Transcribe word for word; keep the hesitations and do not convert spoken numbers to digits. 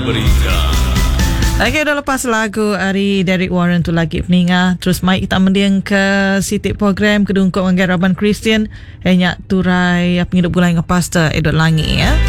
berita. Okey, dah lepas lagu dari Derek Warren tu lagi peningah. Terus mai kita mendiang ke sitik program kedungkuk manggai Raban Kristian. Hanya turai pengidup gulai dengan pastor Edward Langi ya.